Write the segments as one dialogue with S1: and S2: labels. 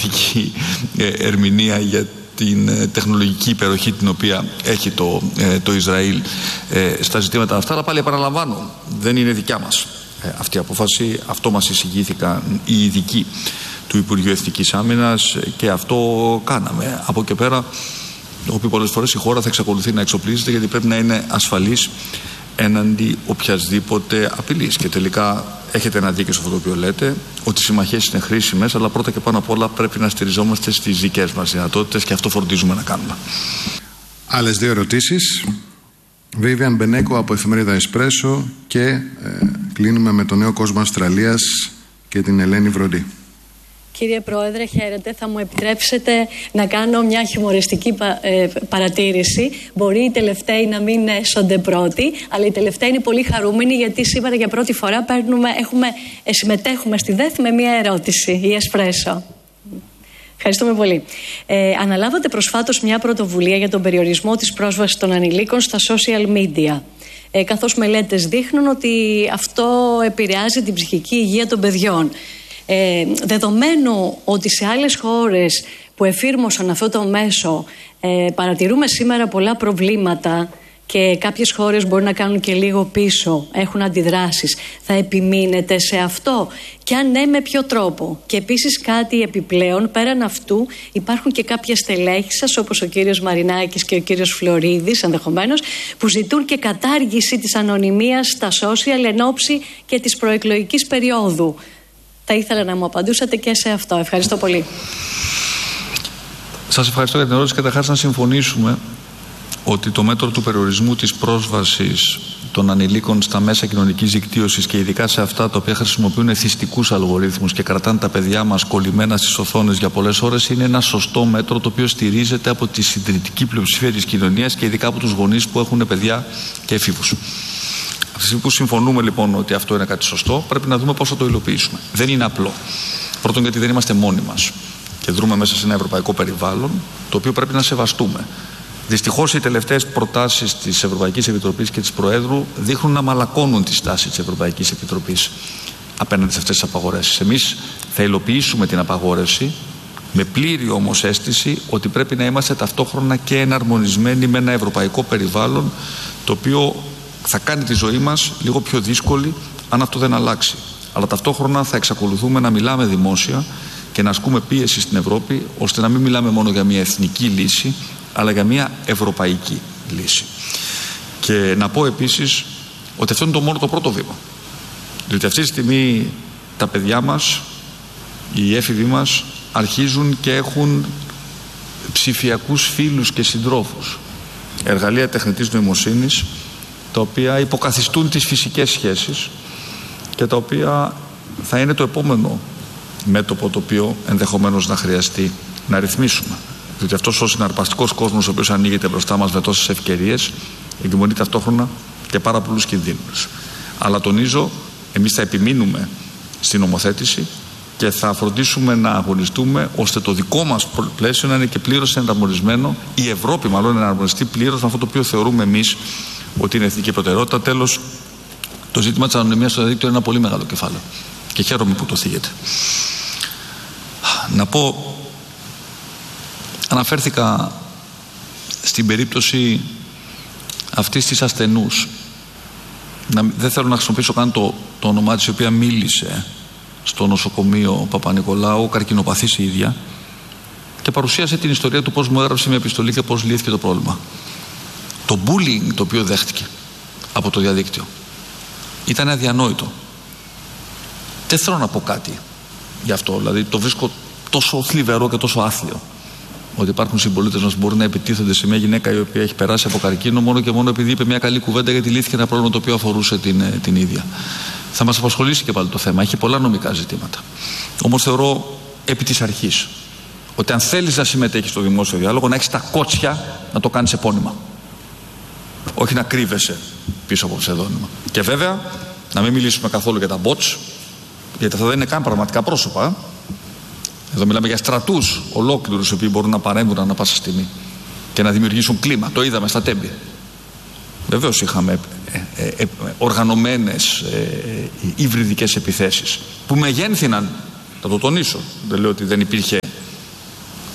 S1: διαφορετική ερμηνεία για την τεχνολογική υπεροχή την οποία έχει το Ισραήλ στα ζητήματα αυτά, αλλά πάλι επαναλαμβάνω, δεν είναι δικιά μας αυτή η απόφαση. Αυτό μας εισηγήθηκαν οι ειδικοί του Υπουργείου Εθνικής Άμυνας και αυτό κάναμε. Από εκεί πέρα, έχω πει πολλές φορές, η χώρα θα εξακολουθεί να εξοπλίζεται, γιατί πρέπει να είναι ασφαλής έναντι οποιασδήποτε απειλής. Και τελικά έχετε ένα δίκαιο σε αυτό το οποίο λέτε, ότι οι συμμαχίες είναι χρήσιμες, αλλά πρώτα και πάνω απ' όλα πρέπει να στηριζόμαστε στις δικές μας δυνατότητες και αυτό φροντίζουμε να κάνουμε.
S2: Άλλες δύο ερωτήσεις. Βίβιαν Μπενέκο από εφημερίδα Εσπρέσο και κλείνουμε με το Νέο Κόσμο Αυστραλίας και την Ελένη Βροντή.
S3: Κύριε Πρόεδρε, χαίρετε. Θα μου επιτρέψετε να κάνω μια χιουμοριστική παρατήρηση. Μπορεί οι τελευταίοι να μην έσονται πρώτοι, αλλά οι τελευταίοι είναι πολύ χαρούμενοι, γιατί σήμερα για πρώτη φορά συμμετέχουμε στη ΔΕΘ με μια ερώτηση, η Εσπρέσο. Ευχαριστούμε πολύ. Αναλάβατε προσφάτως μια πρωτοβουλία για τον περιορισμό της πρόσβασης των ανηλίκων στα social media. Καθώς μελέτες δείχνουν ότι αυτό επηρεάζει την ψυχική υγεία των παιδιών. Δεδομένου ότι σε άλλες χώρες που εφήρμοσαν αυτό το μέσο παρατηρούμε σήμερα πολλά προβλήματα και κάποιες χώρες μπορεί να κάνουν και λίγο πίσω, έχουν αντιδράσεις, θα επιμείνετε σε αυτό? Και αν ναι, με ποιο τρόπο? Και επίσης κάτι επιπλέον, πέραν αυτού υπάρχουν και κάποια στελέχη σας, όπως ο κύριος Μαρινάκης και ο κύριος Φλωρίδης ενδεχομένως, που ζητούν και κατάργηση της ανωνυμίας στα social εν ώψη και της προεκλογικής περίοδου. Θα ήθελα να μου απαντούσατε και σε αυτό. Ευχαριστώ πολύ.
S1: Σας ευχαριστώ για την ερώτηση. Καταρχάς, να συμφωνήσουμε ότι το μέτρο του περιορισμού της πρόσβασης των ανηλίκων στα μέσα κοινωνικής δικτύωσης και ειδικά σε αυτά τα οποία χρησιμοποιούν εθιστικούς αλγορίθμους και κρατάνε τα παιδιά μας κολλημένα στις οθόνες για πολλές ώρες είναι ένα σωστό μέτρο, το οποίο στηρίζεται από τη συντηρητική πλειοψηφία της κοινωνίας και ειδικά από τους γονείς που έχουν παιδιά και εφήβους. Αυτή που συμφωνούμε λοιπόν ότι αυτό είναι κάτι σωστό, πρέπει να δούμε πώς θα το υλοποιήσουμε. Δεν είναι απλό. Πρώτον, γιατί δεν είμαστε μόνοι μας και δρούμε μέσα σε ένα ευρωπαϊκό περιβάλλον, το οποίο πρέπει να σεβαστούμε. Δυστυχώς, οι τελευταίες προτάσεις της Ευρωπαϊκής Επιτροπής και της Προέδρου δείχνουν να μαλακώνουν τη στάση της Ευρωπαϊκής Επιτροπής απέναντι σε αυτές τις απαγορεύσεις. Εμείς θα υλοποιήσουμε την απαγόρευση, με πλήρη όμως αίσθηση ότι πρέπει να είμαστε ταυτόχρονα και εναρμονισμένοι με ένα ευρωπαϊκό περιβάλλον, το οποίο θα κάνει τη ζωή μας λίγο πιο δύσκολη αν αυτό δεν αλλάξει. Αλλά ταυτόχρονα θα εξακολουθούμε να μιλάμε δημόσια και να ασκούμε πίεση στην Ευρώπη, ώστε να μην μιλάμε μόνο για μια εθνική λύση, αλλά για μια ευρωπαϊκή λύση. Και να πω επίσης ότι αυτό είναι το πρώτο βήμα. Διότι αυτή τη στιγμή τα παιδιά μας, οι έφηβοι μας, αρχίζουν και έχουν ψηφιακούς φίλους και συντρόφους. Εργαλεία τεχνητής νοημοσύνης, τα οποία υποκαθιστούν τις φυσικές σχέσεις και τα οποία θα είναι το επόμενο μέτωπο το οποίο ενδεχομένως να χρειαστεί να ρυθμίσουμε. Διότι αυτός ο συναρπαστικός κόσμος ο οποίος ανοίγεται μπροστά μας με τόσες ευκαιρίες εγκυμονεί ταυτόχρονα και πάρα πολλούς κινδύνους. Αλλά τονίζω, εμείς θα επιμείνουμε στην νομοθέτηση και θα φροντίσουμε να αγωνιστούμε ώστε το δικό μας πλαίσιο να είναι και πλήρως εναρμονισμένο, η Ευρώπη μάλλον να εναρμονιστεί πλήρως με αυτό το οποίο θεωρούμε εμείς ότι είναι εθνική προτεραιότητα. Τέλος, το ζήτημα της ανωνυμίας στο διαδίκτυο είναι ένα πολύ μεγάλο κεφάλαιο και χαίρομαι που το θίγεται. Να πω, αναφέρθηκα στην περίπτωση αυτής της ασθενούς. Δεν θέλω να χρησιμοποιήσω καν το όνομά της, η οποία μίλησε στο νοσοκομείο Παπα-Νικολάου, καρκινοπαθής η ίδια, και παρουσίασε την ιστορία του πώς μου έγραψε μια επιστολή και πώς λύθηκε το πρόβλημα. Το bullying το οποίο δέχτηκε από το διαδίκτυο ήταν αδιανόητο. Δεν θέλω να πω κάτι γι' αυτό, δηλαδή το βρίσκω τόσο θλιβερό και τόσο άθλιο ότι υπάρχουν συμπολίτες μας που μπορούν να επιτίθενται σε μια γυναίκα η οποία έχει περάσει από καρκίνο μόνο και μόνο επειδή είπε μια καλή κουβέντα, γιατί λύθηκε ένα πρόβλημα το οποίο αφορούσε την ίδια. Θα μας απασχολήσει και πάλι το θέμα, έχει πολλά νομικά ζητήματα. Όμως θεωρώ επί της αρχής ότι αν θέλεις να συμμετέχεις στο δημόσιο διάλογο, να έχεις τα κότσια να το κάνεις επώνυμα. Όχι να κρύβεσαι πίσω από ψευδόνυμα. Και βέβαια να μην μιλήσουμε καθόλου για τα bots, γιατί αυτά δεν είναι καν πραγματικά πρόσωπα. Εδώ μιλάμε για στρατούς ολόκληρους οι οποίοι μπορούν να παρέμβουν ανά πάσα στιγμή και να δημιουργήσουν κλίμα. Το είδαμε στα Τέμπη. Βεβαίως είχαμε οργανωμένες υβριδικές επιθέσεις που μεγένθηναν, θα το τονίσω, δεν λέω ότι δεν υπήρχε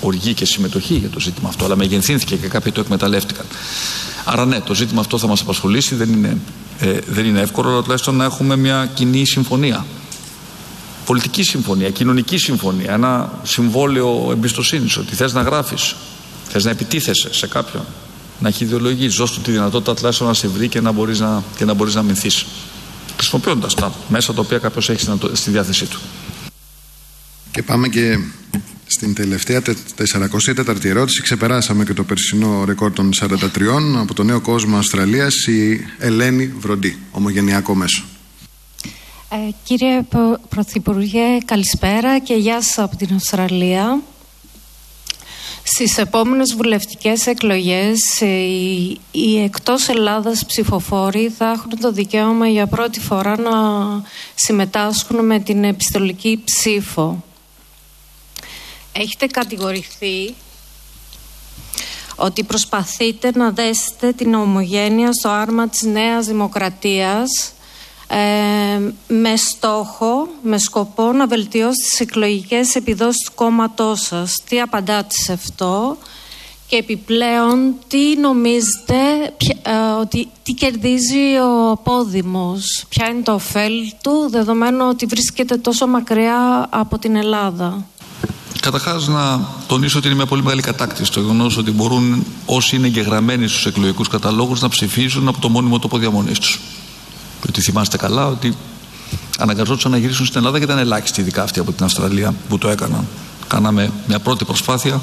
S1: οργή και συμμετοχή για το ζήτημα αυτό, αλλά μεγενθύνθηκε και κάποιοι το εκμεταλλεύτηκαν. Άρα ναι, το ζήτημα αυτό θα μας απασχολήσει, δεν είναι εύκολο, αλλά τουλάχιστον να έχουμε μια κοινή συμφωνία. Πολιτική συμφωνία, κοινωνική συμφωνία, ένα συμβόλαιο εμπιστοσύνης, ότι θες να γράφεις, θες να επιτίθεσαι σε κάποιον, να έχει ιδεολογίες, δώσ' του τη δυνατότητα τουλάχιστον να σε βρει και να μπορείς να αμυνθείς, χρησιμοποιώντας τα μέσα τα οποία κάποιος έχει στη διάθεσή του.
S2: Και πάμε και στην τελευταία 44η ερώτηση. Ξεπεράσαμε και το περσινό ρεκόρ των 43 από το Νέο Κόσμο Αυστραλίας, η Ελένη Βροντή, ομογενειακό μέσο.
S4: Κύριε Πρωθυπουργέ, καλησπέρα και γεια σας από την Αυστραλία. Στις επόμενες βουλευτικές εκλογές οι εκτός Ελλάδας ψηφοφόροι θα έχουν το δικαίωμα για πρώτη φορά να συμμετάσχουν με την επιστολική ψήφο. Έχετε κατηγορηθεί ότι προσπαθείτε να δέσετε την ομογένεια στο άρμα της Νέας Δημοκρατίας με σκοπό να βελτιώσει τις εκλογικές επιδόσεις του κόμματός σας. Τι απαντάτε σε αυτό και επιπλέον τι νομίζετε τι κερδίζει ο απόδημος, ποια είναι το ωφέλη του δεδομένου ότι βρίσκεται τόσο μακριά από την Ελλάδα?
S1: Καταρχάς να τονίσω ότι είναι μια πολύ μεγάλη κατάκτηση το γεγονός ότι μπορούν όσοι είναι εγγεγραμμένοι στους εκλογικούς καταλόγους να ψηφίζουν από το μόνιμο τόπο διαμονής τους. Ότι θυμάστε καλά ότι αναγκαζόντουσαν να γυρίσουν στην Ελλάδα και ήταν ελάχιστοι, ειδικά αυτοί από την Αυστραλία που το έκαναν. Κάναμε μια πρώτη προσπάθεια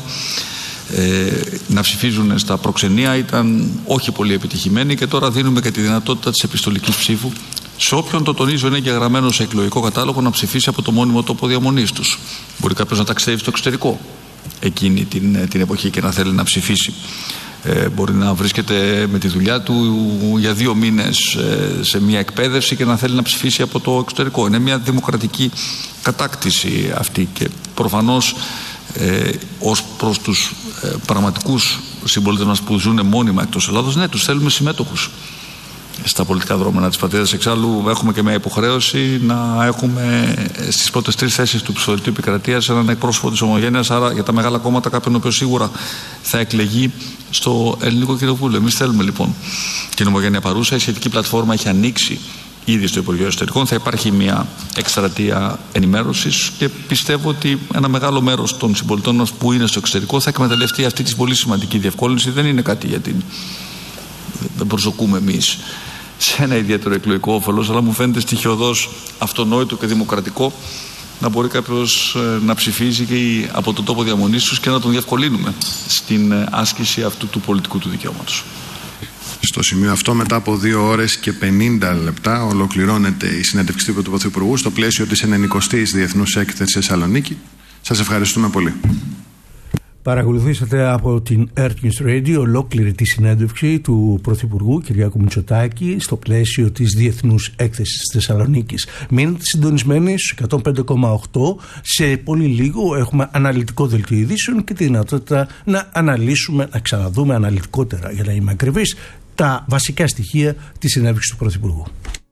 S1: να ψηφίζουν στα προξενία, ήταν όχι πολύ επιτυχημένη και τώρα δίνουμε και τη δυνατότητα της επιστολικής ψήφου σε όποιον, το τονίζω, είναι εγγεγραμμένο σε εκλογικό κατάλογο να ψηφίσει από το μόνιμο τόπο διαμονής τους. Μπορεί κάποιος να ταξιδεύει στο εξωτερικό εκείνη την εποχή και να θέλει να ψηφίσει. Μπορεί να βρίσκεται με τη δουλειά του για 2 μήνες σε μια εκπαίδευση και να θέλει να ψηφίσει από το εξωτερικό. Είναι μια δημοκρατική κατάκτηση αυτή και προφανώς ως προς τους πραγματικούς συμπολίτες μας που ζουν μόνιμα εκτός Ελλάδος, ναι, τους θέλουμε συμμέτοχους στα πολιτικά δρόμενα της πατρίδας. Εξάλλου έχουμε και μια υποχρέωση να έχουμε στις πρώτες 3 θέσεις του ψηφοδελτίου επικρατείας έναν εκπρόσωπο της ομογένειας, άρα για τα μεγάλα κόμματα κάποιον ο οποίος σίγουρα θα εκλεγεί στο Ελληνικό Κοινοβούλιο. Εμείς θέλουμε λοιπόν την ομογένεια παρούσα. Η σχετική πλατφόρμα έχει ανοίξει ήδη στο Υπουργείο Εσωτερικών. Θα υπάρχει μια εκστρατεία ενημέρωσης και πιστεύω ότι ένα μεγάλο μέρος των συμπολιτών μας που είναι στο εξωτερικό θα εκμεταλλευτεί αυτή τη πολύ σημαντική διευκόλυνση. Δεν είναι κάτι δεν προσδοκούμε εμείς σε ένα ιδιαίτερο εκλογικό όφελος, αλλά μου φαίνεται στοιχειωδώς αυτονόητο και δημοκρατικό να μπορεί κάποιος να ψηφίζει και από τον τόπο διαμονής τους και να τον διευκολύνουμε στην άσκηση αυτού του πολιτικού του δικαιώματος.
S2: Στο σημείο αυτό, μετά από 2 ώρες και 50 λεπτά, ολοκληρώνεται η συνέντευξη του Πρωθυπουργού στο πλαίσιο της 90ης Διεθνούς Έκθεσης Θεσσαλονίκη. Σας ευχαριστούμε πολύ.
S5: Παρακολουθήσατε από την Earth Radio ολόκληρη τη συνέντευξη του Πρωθυπουργού Κυριάκου Μητσοτάκη στο πλαίσιο της Διεθνούς Έκθεσης της Θεσσαλονίκης. Μείνετε συντονισμένοι στους 105,8. Σε πολύ λίγο έχουμε αναλυτικό δελτίο ειδήσεων και τη δυνατότητα να αναλύσουμε, να ξαναδούμε αναλυτικότερα, για να είμαι ακριβής, τα βασικά στοιχεία της συνέντευξης του Πρωθυπουργού.